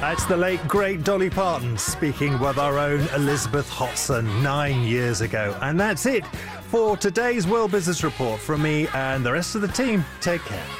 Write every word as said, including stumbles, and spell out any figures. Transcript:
That's the late, great Dolly Parton speaking with our own Elizabeth Hotson nine years ago. And that's it for today's World Business Report from me and the rest of the team. Take care.